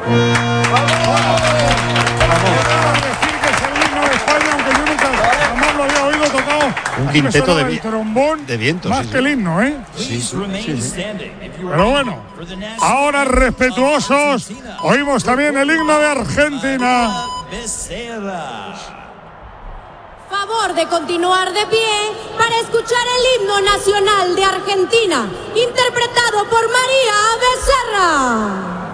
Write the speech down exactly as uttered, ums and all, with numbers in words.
Un quinteto de, vi trombón de vientos. Más sí, que el himno, ¿eh? Sí, sí, sí, sí. Pero bueno, ahora respetuosos, oímos también el himno de Argentina. Favor de continuar de pie para escuchar el himno nacional de Argentina, interpretado por María Becerra.